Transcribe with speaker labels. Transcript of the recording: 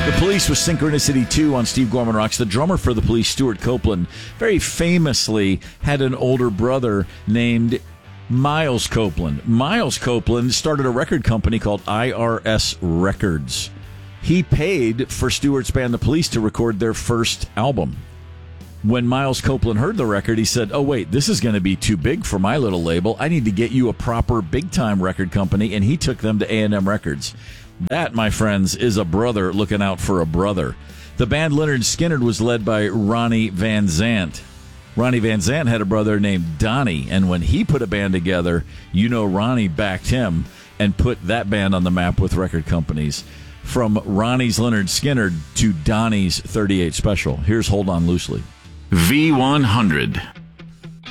Speaker 1: The Police was Synchronicity 2 on Steve Gorman Rocks. The drummer for the Police, Stuart Copeland, very famously had an older brother named Miles Copeland. Miles Copeland started a record company called IRS Records. He paid for Stuart's band, The Police, to record their first album. When Miles Copeland heard the record, he said, oh, wait, this is going to be too big for my little label. I need to get you a proper big-time record company, and he took them to A&M Records. That, my friends, is a brother looking out for a brother. The band Lynyrd Skynyrd was led by Ronnie Van Zant. Ronnie Van Zant had a brother named Donnie, and when he put a band together, you know Ronnie backed him and put that band on the map with record companies. From Ronnie's Lynyrd Skynyrd to Donnie's 38 Special, here's Hold On Loosely.
Speaker 2: V100.